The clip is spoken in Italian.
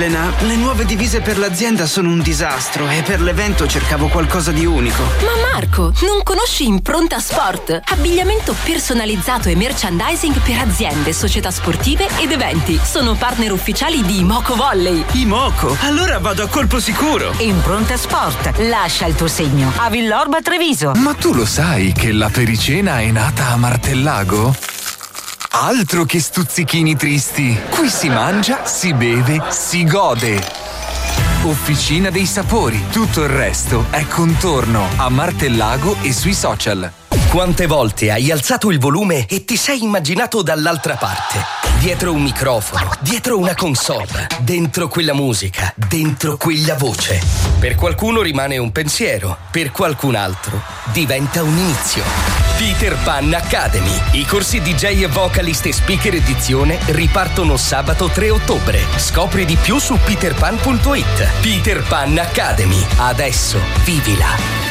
Elena, le nuove divise per l'azienda sono un disastro e per l'evento cercavo qualcosa di unico. Ma Marco, non conosci Impronta Sport? Abbigliamento personalizzato e merchandising per aziende, società sportive ed eventi. Sono partner ufficiali di Imoco Volley. Imoco? Allora vado a colpo sicuro. Impronta Sport, lascia il tuo segno a Villorba Treviso. Ma tu lo sai che la pericena è nata a Martellago? Altro che stuzzichini tristi. Qui si mangia, si beve, si gode. Officina dei sapori. Tutto il resto è contorno a Martellago e sui social. Quante volte hai alzato il volume e ti sei immaginato dall'altra parte? Dietro un microfono, dietro una console, dentro quella musica, dentro quella voce. Per qualcuno rimane un pensiero, per qualcun altro diventa un inizio. Peter Pan Academy. I corsi DJ e vocalist e speaker edizione ripartono sabato 3 ottobre. Scopri di più su peterpan.it. Peter Pan Academy. Adesso vivila.